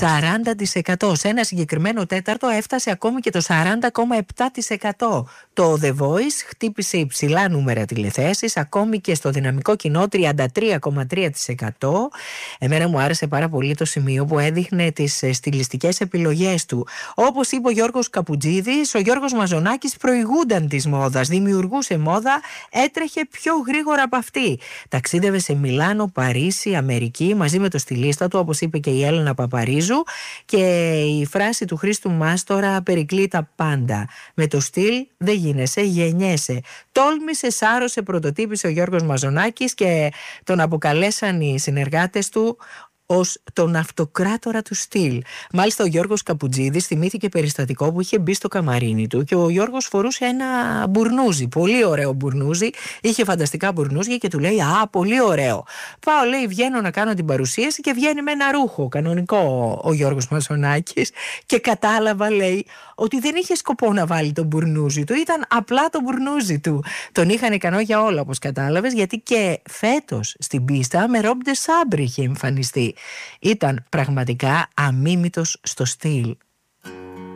40%. Σε ένα συγκεκριμένο τέταρτο έφτασε ακόμη και το 40,7%. Το The Voice χτύπησε υψηλά νούμερα τηλεθέσεις, ακόμη και στο δυναμικό κοινό 33,3%. Εμένα μου άρεσε πάρα πολύ το σημείο που έδειχνε τις στιλιστικές επιλογές του. Όπως είπε ο Γιώργος Καπουτζίδης, ο Γιώργος Μαζονάκης προηγούνταν της μόδας, δημιουργούσε μόδα, έτρεχε πιο γρήγορα από αυτή. Ταξίδευε σε Μιλάνο, Παρίσι, Αμερική μαζί με το στιλίστα του, όπως είπε και η Έλενα Παπαρίζου, και η φράση του Χρήστου Μάστορα περικλεί τα πάντα. Με το στυλ δεν γίνεσαι, γεννιέσαι. Τόλμησε, σάρωσε, πρωτοτύπησε ο Γιώργος Μαζονάκης και τον αποκαλέσαν οι συνεργάτες του ως τον αυτοκράτορα του στυλ. Μάλιστα ο Γιώργος Καπουτζίδης θυμήθηκε περιστατικό που είχε μπει στο καμαρίνι του και ο Γιώργος φορούσε ένα μπουρνούζι, πολύ ωραίο μπουρνούζι, είχε φανταστικά μπουρνούζια και του λέει «Α, πολύ ωραίο». Πάω, λέει, βγαίνω να κάνω την παρουσίαση και βγαίνει με ένα ρούχο κανονικό ο Γιώργος Μαζονάκης και κατάλαβα, λέει, ότι δεν είχε σκοπό να βάλει το μπουρνούζι του, ήταν απλά το μπουρνούζι του. Τον είχαν ικανό για όλα, όπως κατάλαβες, γιατί και φέτος στην πίστα με Rob de Sabre είχε εμφανιστεί. Ήταν πραγματικά αμίμητος στο στυλ.